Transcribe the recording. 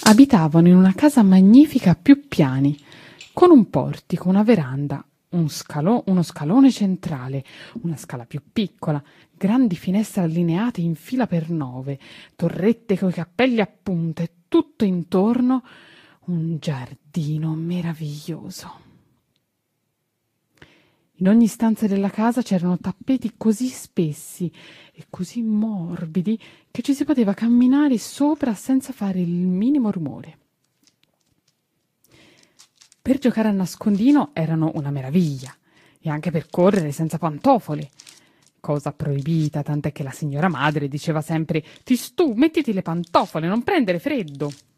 Abitavano in una casa magnifica a più piani, con un portico, una veranda, uno scalone centrale, una scala più piccola, grandi finestre allineate in fila per 9, torrette coi cappelli a punta e tutto intorno un giardino meraviglioso. In ogni stanza della casa c'erano tappeti così spessi e così morbidi che ci si poteva camminare sopra senza fare il minimo rumore. Per giocare a nascondino erano una meraviglia e anche per correre senza pantofole, cosa proibita, tant'è che la signora madre diceva sempre «Ti stu, mettiti le pantofole, non prendere freddo».